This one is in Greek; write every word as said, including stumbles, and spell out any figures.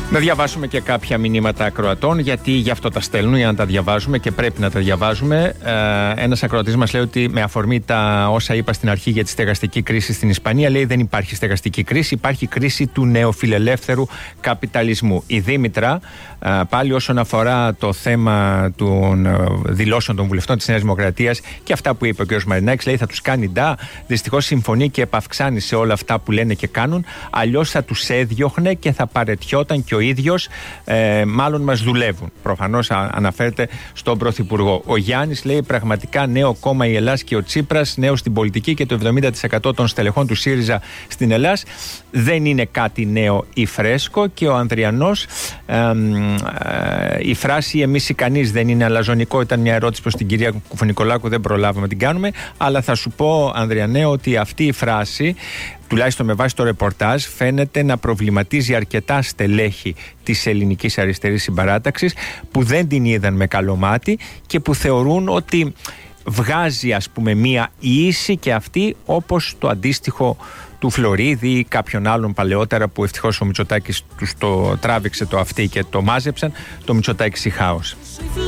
Να διαβάσουμε και κάποια μηνύματα ακροατών, γιατί γι' αυτό τα στέλνουν, για να τα διαβάζουμε και πρέπει να τα διαβάζουμε. Ε, ένας ακροατής μας λέει ότι με αφορμή τα όσα είπα στην αρχή για τη στεγαστική κρίση στην Ισπανία, λέει δεν υπάρχει στεγαστική κρίση, υπάρχει κρίση του νεοφιλελεύθερου καπιταλισμού. Η Δήμητρα, ε, πάλι όσον αφορά το θέμα των ε, δηλώσεων των βουλευτών της Νέας Δημοκρατίας και αυτά που είπε ο κ. Μαρινάκης, λέει θα τους κάνει ντα. Δυστυχώς συμφωνεί και επαυξάνει σε όλα αυτά που λένε και κάνουν. Αλλιώς θα τους έδιωχνε και θα παραιτιόταν και ο ίδιος, ε, μάλλον μας δουλεύουν. Προφανώς α, αναφέρεται στον Πρωθυπουργό. Ο Γιάννης λέει πραγματικά νέο κόμμα η Ελλάς και ο Τσίπρας, νέο στην πολιτική και το εβδομήντα τοις εκατό των στελεχών του ΣΥΡΙΖΑ στην Ελλάς. Δεν είναι κάτι νέο ή φρέσκο. Και ο Ανδριανός, ε, ε, η φράση εμείς ή κανείς δεν είναι αλαζονικό, ήταν μια ερώτηση προς την κυρία Κουφονικολάκου, δεν προλάβαμε να την κάνουμε. Αλλά θα σου πω, Ανδριανέ, ότι αυτή η φράση, τουλάχιστον με βάση το ρεπορτάζ, φαίνεται να προβληματίζει αρκετά στελέχη της ελληνικής αριστερής συμπαράταξης που δεν την είδαν με καλό μάτι και που θεωρούν ότι βγάζει, ας πούμε, μία ίση και αυτή, όπως το αντίστοιχο του Φλωρίδη ή κάποιον άλλον παλαιότερα που ευτυχώς ο Μητσοτάκης τους το τράβηξε το αυτί και το μάζεψαν, το Μητσοτάκης η χάος.